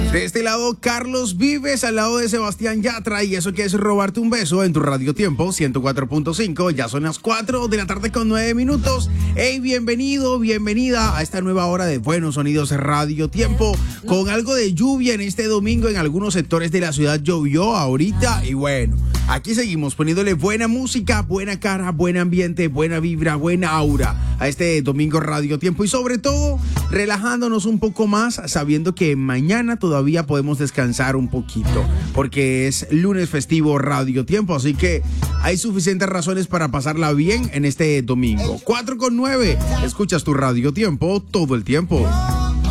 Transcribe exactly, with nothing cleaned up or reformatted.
De este lado, Carlos Vives, al lado de Sebastián Yatra, y eso que es robarte un beso en tu Radio Tiempo ciento cuatro punto cinco. Ya son las cuatro de la tarde con nueve minutos. Hey, bienvenido, bienvenida a esta nueva hora de Buenos Sonidos Radio Tiempo, con algo de lluvia en este domingo. En algunos sectores de la ciudad llovió ahorita, y bueno, aquí seguimos poniéndole buena música, buena cara, buen ambiente, buena vibra, buena aura a este domingo Radio Tiempo, y sobre todo relajándonos un poco más, sabiendo que mañana todavía podemos descansar un poquito, porque es lunes festivo Radio Tiempo, así que hay suficientes razones para pasarla bien en este domingo. cuatro con nueve, escuchas tu Radio Tiempo todo el tiempo.